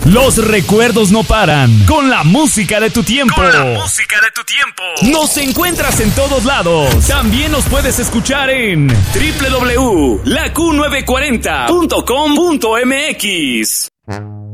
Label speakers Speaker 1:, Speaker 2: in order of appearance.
Speaker 1: Los recuerdos no paran. Con la música de tu tiempo. Nos encuentras en todos lados. También nos puedes escuchar en www.laQ940.com.mx.